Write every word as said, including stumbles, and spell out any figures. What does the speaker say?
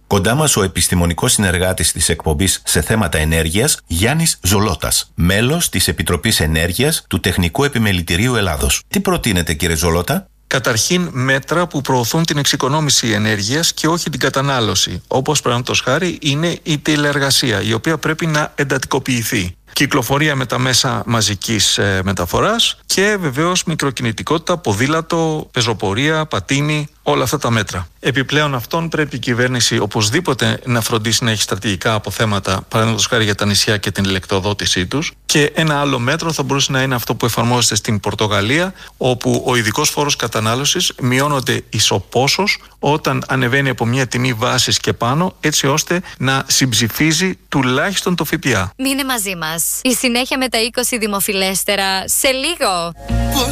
Κοντά μας ο επιστημονικός συνεργάτης της εκπομπής σε θέματα ενέργειας, Γιάννης Ζολώτας, μέλος της Επιτροπής Ενέργειας του Τεχνικού Επιμελητηρίου Ελλάδος. Τι προτείνετε, κύριε Ζολώτα? Καταρχήν, μέτρα που προωθούν την εξοικονόμηση ενέργειας και όχι την κατανάλωση. Όπως, παραδείγματος χάρη, είναι η τηλεεργασία, η οποία πρέπει να εντατικοποιηθεί. Κυκλοφορία με τα μέσα μαζικής ε, μεταφοράς και βεβαίως μικροκινητικότητα, ποδήλατο, πεζοπορία, πατίνι, όλα αυτά τα μέτρα. Επιπλέον αυτών πρέπει η κυβέρνηση οπωσδήποτε να φροντίσει να έχει στρατηγικά αποθέματα, παραδείγματος χάρη για τα νησιά και την ηλεκτροδότησή τους. Και ένα άλλο μέτρο θα μπορούσε να είναι αυτό που εφαρμόζεται στην Πορτογαλία, όπου ο ειδικός φόρος κατανάλωσης μειώνονται ισοπόσως όταν ανεβαίνει από μια τιμή βάσης και πάνω, έτσι ώστε να συμψηφίζει τουλάχιστον το ΦΠΑ. Μείνε μαζί μας. Η συνέχεια με τα είκοσι δημοφιλέστερα σε λίγο.